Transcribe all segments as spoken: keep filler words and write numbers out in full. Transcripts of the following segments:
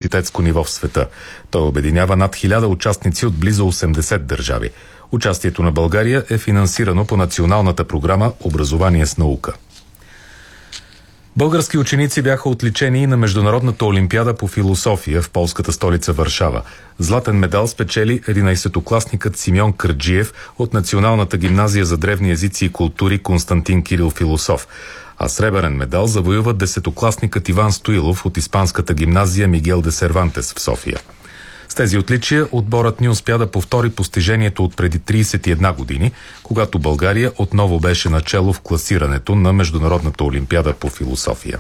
университетско ниво в света. Той обединява над хиляда участници от близо осемдесет държави. Участието на България е финансирано по националната програма "Образование с наука". Български ученици бяха отличени и на Международната олимпиада по философия в полската столица Варшава. Златен медал спечели единайсетокласникът Симеон Кърджиев от Националната гимназия за древни езици и култури Константин Кирил Философ, а сребърен медал завоюва десетокласникът Иван Стоилов от испанската гимназия Мигел де Сервантес в София. С тези отличия отборът ни успя да повтори постижението от преди трийсет и една години, когато България отново беше начело в класирането на Международната олимпиада по философия.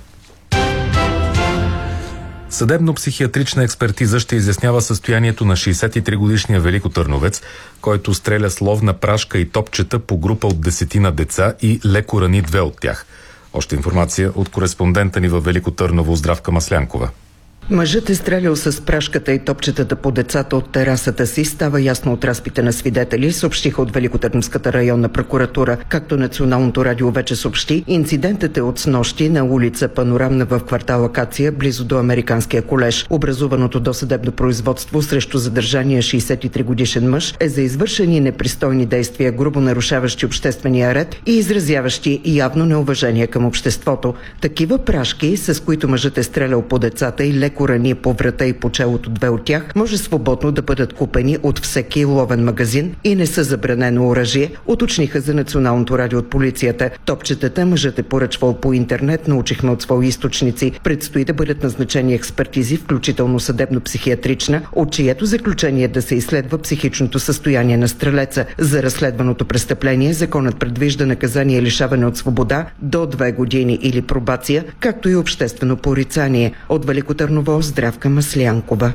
Съдебно-психиатрична експертиза ще изяснява състоянието на шейсет и три годишния великотърновец, който стреля с ловна прашка и топчета по група от десетина деца и леко рани две от тях. Още информация от кореспондента ни във Велико Търново Здравка Маслянкова. Мъжът е стрелял с прашката и топчетата по децата от терасата си, става ясно от разпита на свидетели, съобщиха от Великотърновската районна прокуратура. Както Националното радио вече съобщи, инцидентът е от снощи на улица Панорамна в квартал Акация, близо до Американския колеж. Образуваното досъдебно производство срещу задържания шейсет и три годишен мъж е за извършени непристойни действия, грубо нарушаващи обществения ред и изразяващи явно неуважение към обществото. Такива прашки, с които мъжът е стрелял по децата и леко рани по врата и по челото две от тях, може свободно да бъдат купени от всеки ловен магазин и не са забранено оръжие, уточниха за Националното радио от полицията. Топчетата мъжът е поръчвал по интернет, научихме от свои източници. Предстои да бъдат назначени експертизи, включително съдебно-психиатрична, от чието заключение да се изследва психичното състояние на стрелеца. За разследваното престъпление законът предвижда наказание лишаване от свобода до две години или пробация, както и обществено порицание. От Велико Търново Здравка Маслянкова.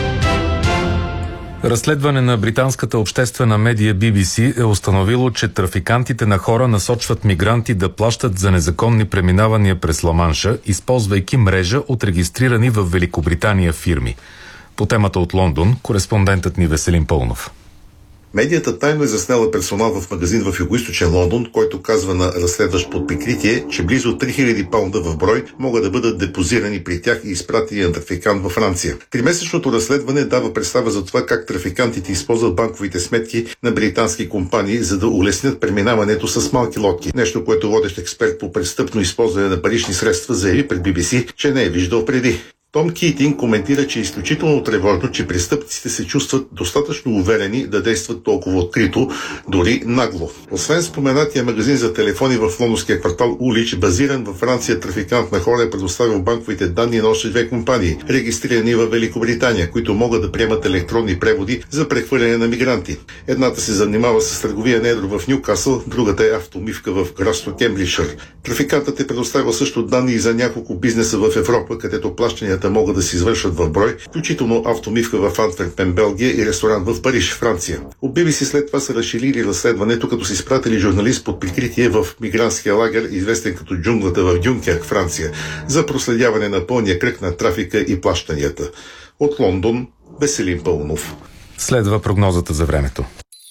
Разследване на британската обществена медия Би Би Си е установило, че трафикантите на хора насочват мигранти да плащат за незаконни преминавания през Ла-Манша, използвайки мрежа от регистрирани в Великобритания фирми. По темата от Лондон, кореспондентът ни Веселин Пълнов. Медията тайно е заснела персонал в магазин в югоизточен Лондон, който казва на разследващ под прикритие, че близо три хиляди паунда в брой могат да бъдат депозирани при тях и изпратени на трафикант във Франция. Тримесечното разследване дава представа за това как трафикантите използват банковите сметки на британски компании, за да улеснят преминаването с малки лодки. Нещо, което водещ експерт по престъпно използване на парични средства заяви пред Би Би Си, че не е виждал преди. Том Кейтинг коментира, че е изключително тревожно, че престъпниците се чувстват достатъчно уверени да действат толкова открито, дори нагло. Освен споменатия магазин за телефони в лондонския квартал Улич, базиран във Франция, трафикант на хора е предоставил банковите данни на още две компании, регистрирани в Великобритания, които могат да приемат електронни преводи за прехвърляне на мигранти. Едната се занимава с търговия на едро в Нюкасъл, другата е автомивка в градство Кембрийшър. Трафикантът е предоставил също данни и за няколко бизнеса в Европа, където плащанията могат да се извършват в брой, включително автомивка в Антверпен, Белгия и ресторант в Париж, Франция. От Би Би Си след това са разширили разследването, като са изпратили журналист под прикритие в мигрантския лагер, известен като джунглата в Дюнкерк, Франция, за проследяване на пълния кръг на трафика и плащанията. От Лондон, Веселин Пълнов. Следва прогнозата за времето.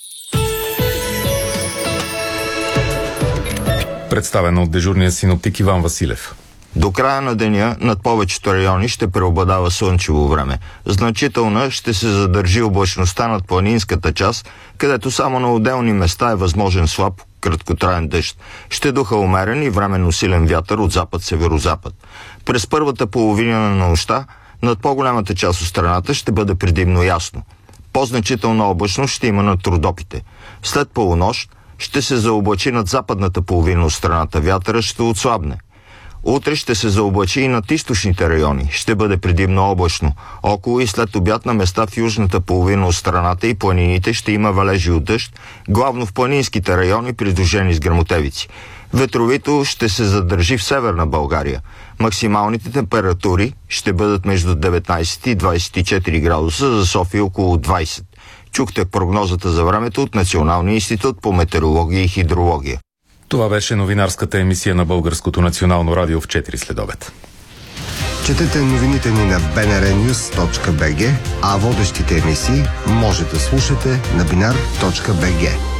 Представена от дежурния синоптик Иван Василев. До края на деня над повечето райони ще преобладава слънчево време. Значителна ще се задържи облачността над планинската част, където само на отделни места е възможен слаб краткотраен дъжд. Ще духа умерен и временно силен вятър от запад-северозапад. През първата половина на нощта над по-голямата част от страната ще бъде предимно ясно. По-значителна облачност ще има над Родопите. След полунощ ще се заоблачи над западната половина от страната. Вятъра ще отслабне. Утре ще се заоблачи и над източните райони. Ще бъде предимно облачно. Около и след обяд на места в южната половина от страната и планините ще има валежи от дъжд, главно в планинските райони, придружени с гръмотевици. Ветровито ще се задържи в северна България. Максималните температури ще бъдат между деветнайсет и двайсет и четири градуса, за София около двайсет. Чухте прогнозата за времето от Националния институт по метеорология и хидрология. Това беше новинарската емисия на Българското национално радио в четири следобед. Четете новините ни на би ен ар нюз точка би джи, а водещите емисии може да слушате на бинар точка би джи.